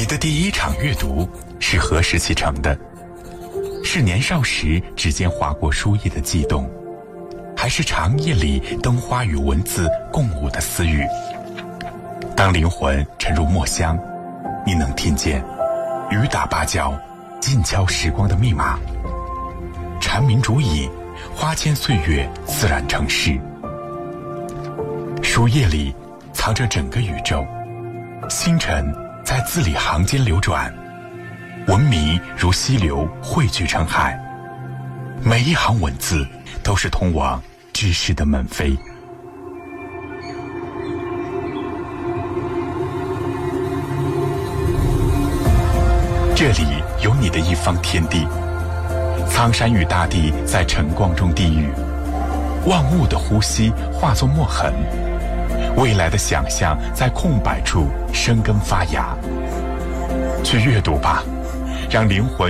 的第一场阅读是何时启程的？是年少时指尖划过书页的悸动，还是长夜里灯花与文字共舞的私语？当灵魂沉入墨香，你能听见雨打芭蕉，静敲时光的密码。蝉鸣竹影，花间岁月自然成诗。书页里藏着整个宇宙，星辰在字里行间流转，文明如溪流汇聚成海，每一行文字都是通往知识的门扉。这里有你的一方天地，苍山与大地在晨光中低语，万物的呼吸化作墨痕，未来的想象在空白处生根发芽。去阅读吧，让灵魂